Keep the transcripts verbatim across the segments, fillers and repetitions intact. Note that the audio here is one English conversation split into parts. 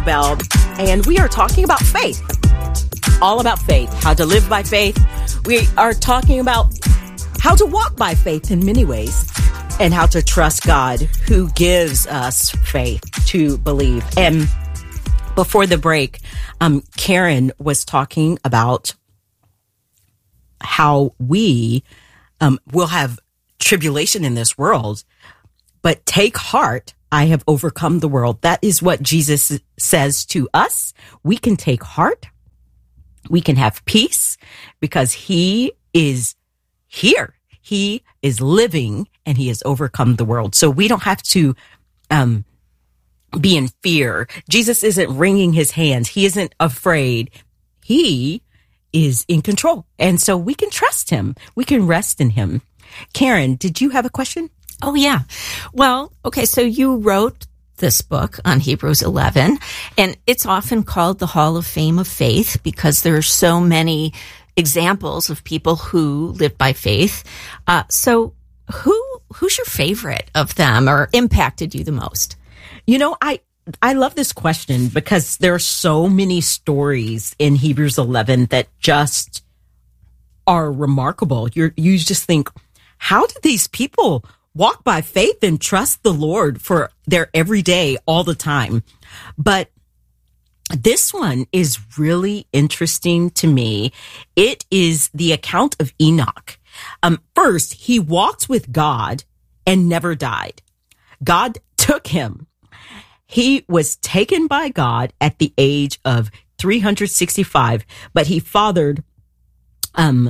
Bell, and we are talking about faith. All about faith, how to live by faith. We are talking about how to walk by faith in many ways and how to trust God who gives us faith to believe. And before the break, um, Karen was talking about how we um, will have tribulation in this world, but take heart, I have overcome the world. That is what Jesus says to us. We can take heart. We can have peace because he is here. He is living and he has overcome the world. So we don't have to um, be in fear. Jesus isn't wringing his hands. He isn't afraid. He is in control. And so we can trust him. We can rest in him. Karen, did you have a question? Oh, yeah. Well, okay, so you wrote this book on Hebrews eleven, and it's often called the Hall of Fame of Faith because there are so many examples of people who live by faith. Uh, so who who's your favorite of them or impacted you the most? You know, I I love this question because there are so many stories in Hebrews eleven that just are remarkable. You're, you just think, how did these people walk by faith and trust the Lord for their everyday, all the time? But this one is really interesting to me. It is the account of Enoch. Um, first, he walked with God and never died. God took him. He was taken by God at the age of three hundred sixty-five, but he fathered, um,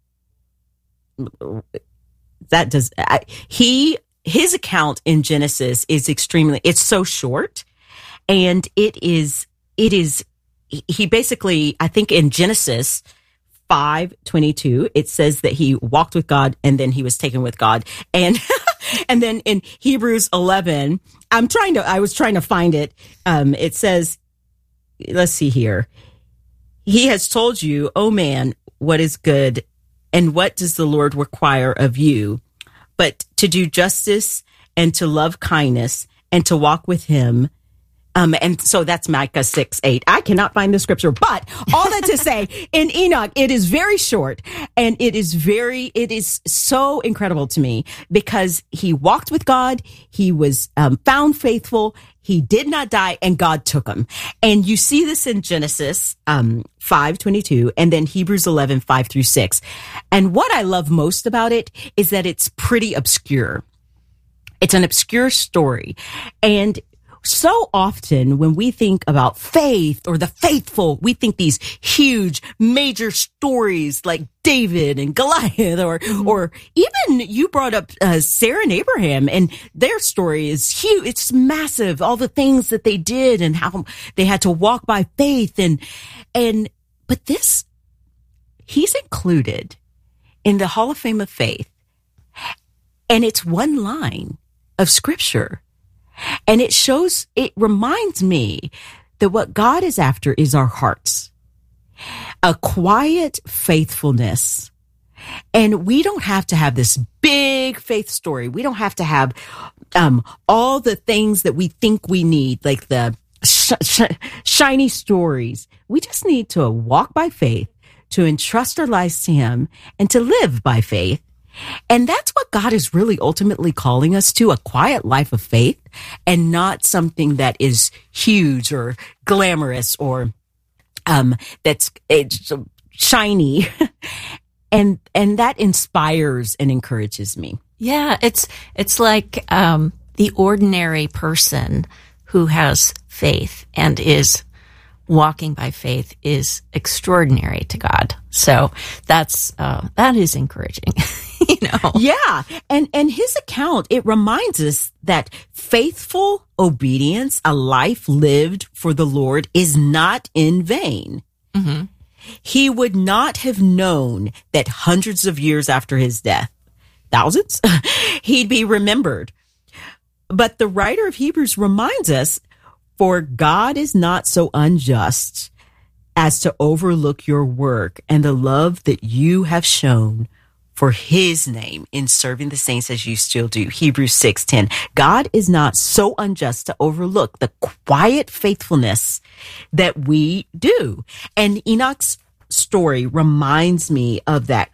that does, I, he, his account in Genesis is extremely, it's so short and it is, it is, he basically, I think in Genesis five twenty-two, it says that he walked with God and then he was taken with God. And, and then in Hebrews eleven, I'm trying to, I was trying to find it. Um, it says, let's see here. He has told you, oh man, what is good. And what does the Lord require of you, but to do justice and to love kindness and to walk with him? Um, and so that's Micah six, eight. I cannot find the scripture, but all that to say, in Enoch, it is very short and it is very, it is so incredible to me because he walked with God. He was um, found faithful. He did not die and God took him. And you see this in Genesis um, five twenty-two and then Hebrews eleven, five through six. And what I love most about it is that it's pretty obscure. It's an obscure story. And so often when we think about faith or the faithful, we think these huge major stories like David and Goliath or, mm-hmm. or even you brought up uh, Sarah and Abraham and their story is huge. It's massive. All the things that they did and how they had to walk by faith and, and, but this, he's included in the Hall of Fame of Faith. And it's one line of scripture. And it shows, it reminds me that what God is after is our hearts, a quiet faithfulness. And we don't have to have this big faith story. We don't have to have um, all the things that we think we need, like the sh- sh- shiny stories. We just need to walk by faith, to entrust our lives to him, and to live by faith. And that's what God is really ultimately calling us to, a quiet life of faith and not something that is huge or glamorous or um that's it's shiny. and and that inspires and encourages me. Yeah, it's it's like um the ordinary person who has faith and is walking by faith is extraordinary to God. So that's uh that is encouraging. You know? Yeah. And, and his account, it reminds us that faithful obedience, a life lived for the Lord, is not in vain. Mm-hmm. He would not have known that hundreds of years after his death, thousands, he'd be remembered. But the writer of Hebrews reminds us, for God is not so unjust as to overlook your work and the love that you have shown for his name in serving the saints as you still do. Hebrews six ten. God is not so unjust to overlook the quiet faithfulness that we do. And Enoch's story reminds me of that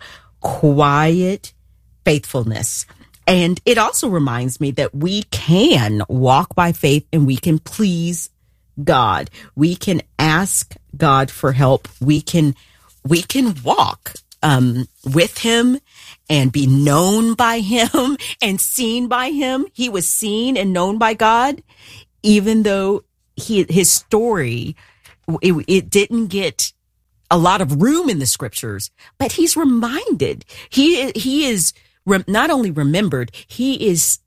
quiet faithfulness. And it also reminds me that we can walk by faith and we can please God. We can ask God for help. We can, we can walk um, with him and be known by him and seen by him. He was seen and known by God, even though he, his story, it, it didn't get a lot of room in the scriptures, but he's reminded. He, he is re- not only remembered, he is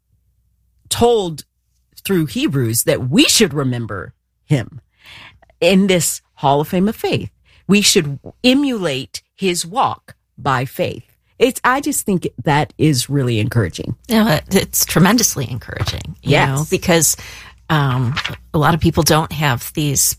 told through Hebrews that we should remember him in this Hall of Fame of Faith. We should emulate his walk by faith. It's, I just think that is really encouraging. Yeah, it's tremendously encouraging, you yes. know, because um, a lot of people don't have these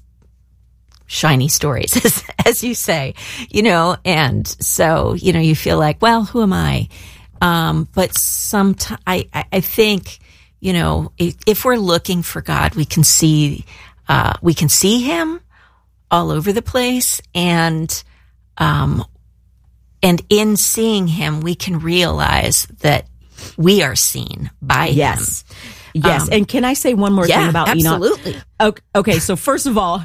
shiny stories, as, as you say, you know, and so, you know, you feel like, well, who am I? Um, but sometimes I, I think, you know, if, if we're looking for God, we can see, uh, we can see him all over the place. And, um, and in seeing him, we can realize that we are seen by yes. him. Yes. Um, and can I say one more yeah, thing about absolutely. Enoch? Okay, okay. So first of all,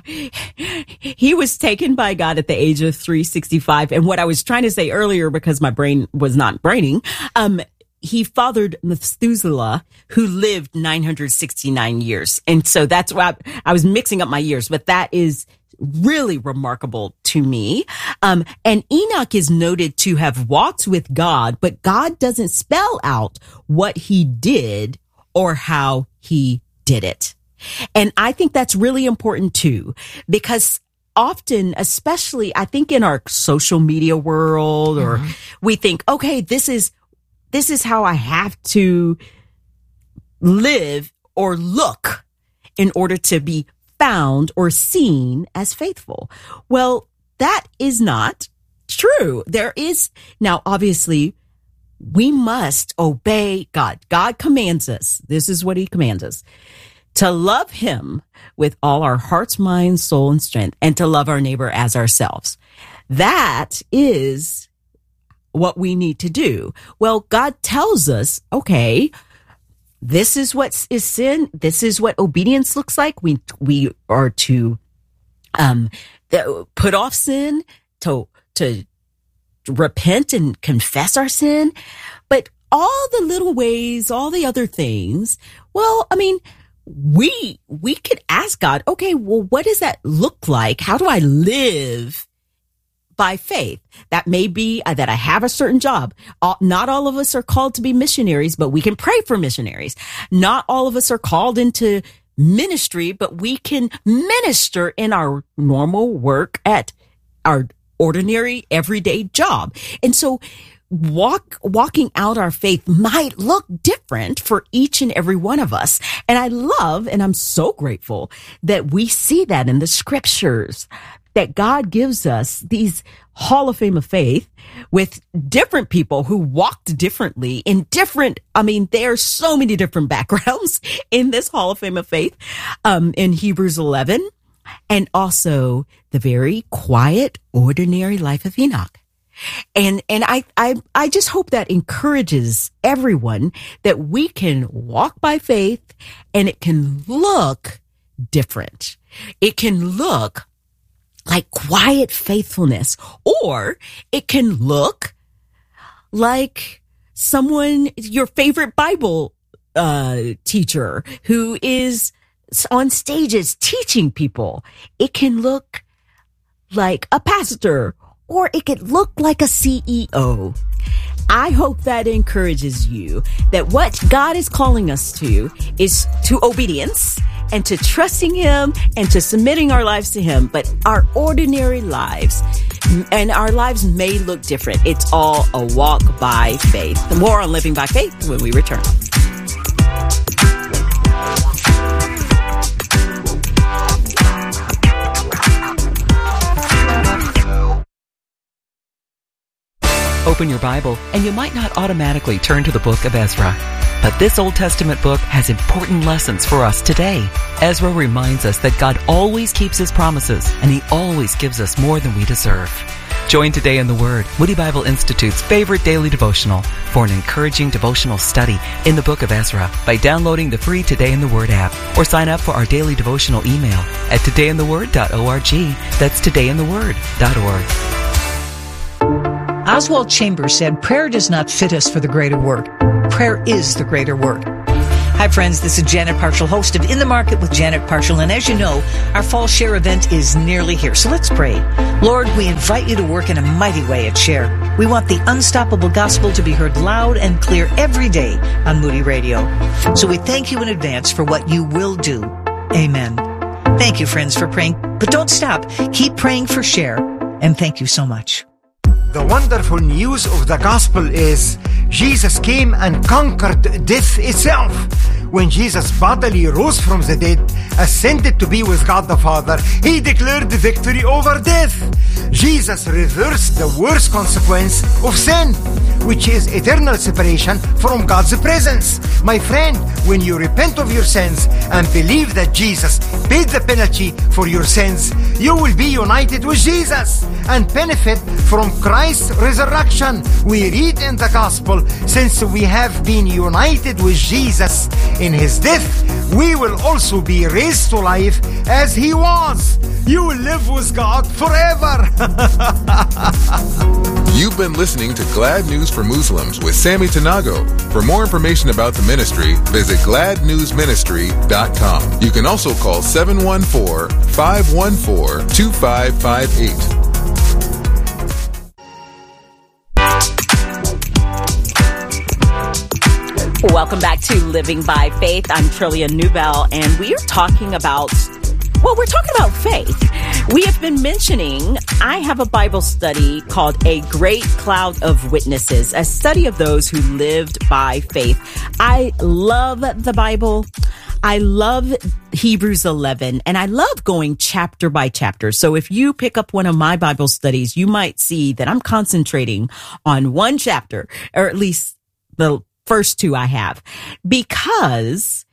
he was taken by God at the age of three sixty-five. And what I was trying to say earlier, because my brain was not braining, um, he fathered Methuselah, who lived nine hundred sixty-nine years. And so that's why I, I was mixing up my years, but that is really remarkable to me. Um, and Enoch is noted to have walked with God, but God doesn't spell out what he did or how he did it. And I think that's really important too, because often, especially I think in our social media world, or mm-hmm. we think, okay, this is, this is how I have to live or look in order to be found or seen as faithful. Well, that is not true. There is, now obviously, we must obey God. God commands us. This is what he commands us: to love him with all our hearts, mind, soul, and strength, and to love our neighbor as ourselves. That is what we need to do. Well, God tells us, okay, this is what is sin. This is what obedience looks like. We, we are to, um, put off sin, to, to, repent and confess our sin. But all the little ways, all the other things, well, I mean, we, we could ask God, okay, well, what does that look like? How do I live by faith? That may be uh, that I have a certain job. All, not all of us are called to be missionaries, but we can pray for missionaries. Not all of us are called into ministry, but we can minister in our normal work at our ordinary everyday job. And so walk, walking out our faith might look different for each and every one of us. And I love, and I'm so grateful that we see that in the scriptures, that God gives us these Hall of Fame of Faith with different people who walked differently in different, I mean, there are so many different backgrounds in this Hall of Fame of Faith, um, in Hebrews eleven. And also the very quiet, ordinary life of Enoch. And, and I, I, I just hope that encourages everyone that we can walk by faith and it can look different. It can look like quiet faithfulness, or it can look like someone, your favorite Bible, uh, teacher who is on stages teaching people. It can look like a pastor, or it could look like a C E O. I hope that encourages you that what God is calling us to is to obedience and to trusting him and to submitting our lives to him. But our ordinary lives, and our lives may look different. It's all a walk by faith. More on Living by Faith when we return. open your Bible and you might not automatically turn to the book of Ezra. But this Old Testament book has important lessons for us today. Ezra reminds us that God always keeps His promises and He always gives us more than we deserve. Join Today in the Word, Moody Bible Institute's favorite daily devotional, for an encouraging devotional study in the book of Ezra by downloading the free Today in the Word app or sign up for our daily devotional email at today in the word dot org. That's today in the word dot org. Oswald Chambers said, "Prayer does not fit us for the greater work. Prayer is the greater work." Hi friends, this is Janet Parshall, host of In the Market with Janet Parshall, and as you know, our Fall Share event is nearly here, so let's pray. Lord, we invite you to work in a mighty way at Share. We want the unstoppable gospel to be heard loud and clear every day on Moody Radio. So we thank you in advance for what you will do. Amen. Thank you, friends, for praying, but don't stop. Keep praying for Share, and thank you so much. The wonderful news of the gospel is Jesus came and conquered death itself. When Jesus bodily rose from the dead, ascended to be with God the Father, He declared victory over death. Jesus reversed the worst consequence of sin, which is eternal separation from God's presence. My friend, when you repent of your sins and believe that Jesus paid the penalty for your sins, you will be united with Jesus and benefit from Christ's resurrection. We read in the gospel, since we have been united with Jesus in His death, we will also be raised to life as He was. You will live with God forever. You've been listening to Glad News for Muslims with Sammy Tanago. For more information about the ministry, visit glad news ministry dot com. You can also call seven one four, five one four, two five five eight. Welcome back to Living by Faith. I'm Trillia Newbell, and we are talking about, well, we're talking about faith. We have been mentioning, I have a Bible study called A Great Cloud of Witnesses, a study of those who lived by faith. I love the Bible. I love Hebrews eleven, and I love going chapter by chapter. So if you pick up one of my Bible studies, you might see that I'm concentrating on one chapter, or at least the first two I have, because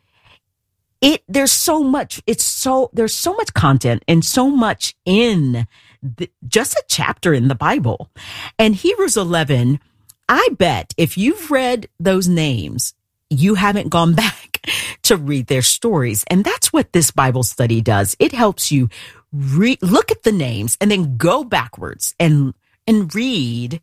it, there's so much, it's so, there's so much content and so much in the, just a chapter in the Bible. And Hebrews eleven, I bet if you've read those names, you haven't gone back to read their stories. And that's what this Bible study does. It helps you re- look at the names and then go backwards and, and read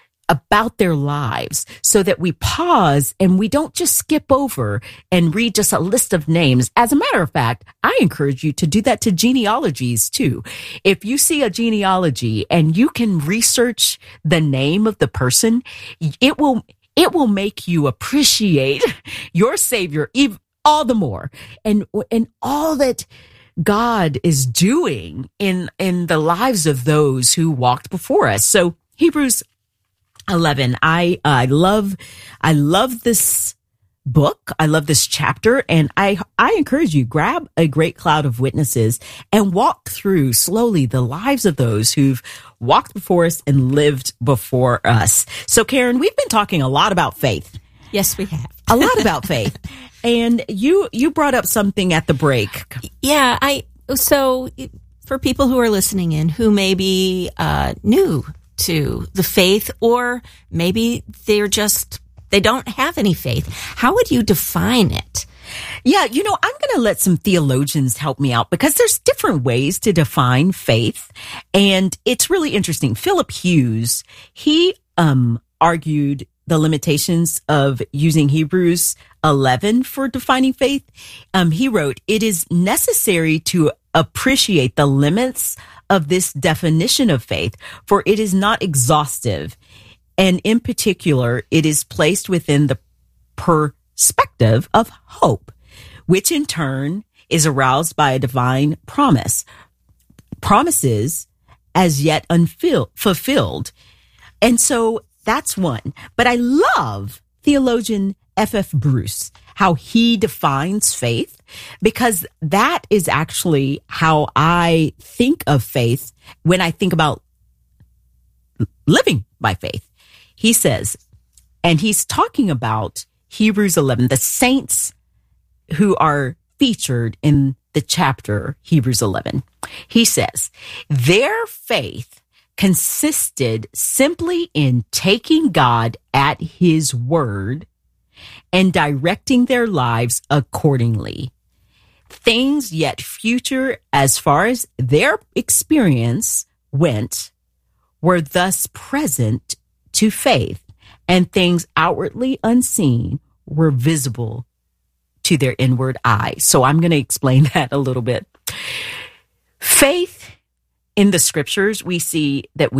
about their lives, so that we pause and we don't just skip over and read just a list of names. As a matter of fact, I encourage you to do that to genealogies too. If you see a genealogy and you can research the name of the person, it will, it will make you appreciate your Savior even all the more, and, and all that God is doing in, in the lives of those who walked before us. So Hebrews eleven. I, I love, I love this book. I love this chapter. And I, I encourage you, grab a great cloud of witnesses and walk through slowly the lives of those who've walked before us and lived before us. So Karen, we've been talking a lot about faith. Yes, we have. A lot about faith. And you, you brought up something at the break. Yeah. I, so for people who are listening in who may be, uh, new to the faith, or maybe they're just, they don't have any faith, how would you define it? Yeah, you know, I'm going to let some theologians help me out, because there's different ways to define faith. And it's really interesting. Philip Hughes, he um argued the limitations of using Hebrews eleven for defining faith. Um, he wrote, "It is necessary to appreciate the limits of this definition of faith, for it is not exhaustive. And in particular, it is placed within the perspective of hope, which in turn is aroused by a divine promise, promises as yet unfulfilled." And so that's one. But I love theologian F F Bruce, how he defines faith, because that is actually how I think of faith when I think about living by faith. he says, and he's talking about Hebrews eleven, the saints who are featured in the chapter Hebrews eleven. He says, their faith consisted simply in taking God at his word and directing their lives accordingly. Things yet future, as far as their experience went, were thus present to faith, and things outwardly unseen were visible to their inward eye. So I'm going to explain that a little bit. Faith in the scriptures, we see that we